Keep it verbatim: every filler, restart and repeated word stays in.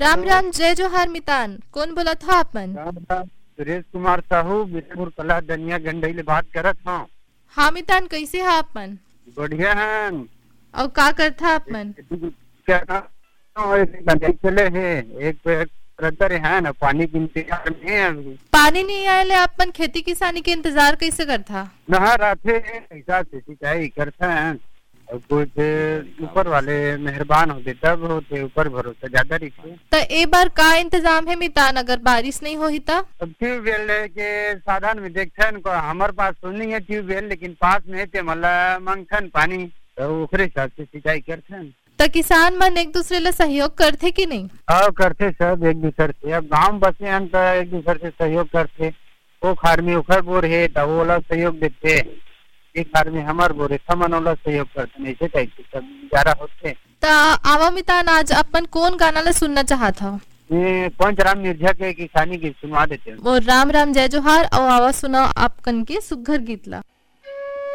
राम राम, जय जोहार मितान। कौन बोला था आपन? राम राम, सुरेश कुमार साहू बीरपुर कला दनिया गंडई ले बात करत हूँ। हाँ मितान, कैसे है आपन? बढ़िया हैं। और का करता आपन? क्या काम चले है, एक पे रद्दर है ना, पानी की इंतजार में है अभी। पानी नहीं आये आपन खेती किसानी के इंतजार कैसे करता? नहर आते ऐसा से सिंचाई करते हैं और कुछ ऊपर वाले मेहरबान होते तब होते, ऊपर भरोसा ज्यादा रहते। तो ए बार का इंतजाम है मितान अगर बारिश नहीं होही ता? अब ट्यूबवेल के साधन में देखते हैं, हमारे पास तो नहीं है ट्यूबवेल, लेकिन पास में है मतलब मंगथन पानी, तो उखरे हिसाब से सिंचाई करते हैं। तो किसान मन एक दूसरे ले सहयोग करते कि नहीं? हाँ करते सब एक दूसरे से। अब गाँव बसे हैं तो एक दूसरे से सहयोग करते। वो खार में उखर बोर है तो वो वाला सहयोग देते, एक खार में हमार बोर है थमन वाला सहयोग करते, ऐसे टाइप सब गुजारा होते। तो आवा मितान, आज अपन कौन गाना ला सुनना चाहता हो? ये पंच राम निर्झा के किसानी गीत सुनवा देते हैं। वो राम राम जय जोहार और आवा सुना आप कन के सुघर गीत ला।